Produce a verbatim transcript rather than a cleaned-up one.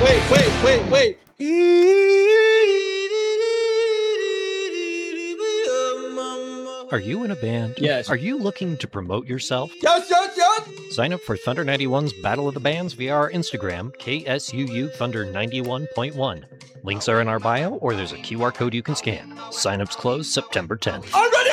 wait, wait, wait, wait. Are you in a band? Yes. Are you looking to promote yourself? Yes, yes, yes. Sign up for Thunder ninety-one's Battle of the Bands via our Instagram, K S U U Thunder ninety-one point one. Links are in our bio, or there's a Q R code you can scan. Sign-ups close September tenth. I'm ready.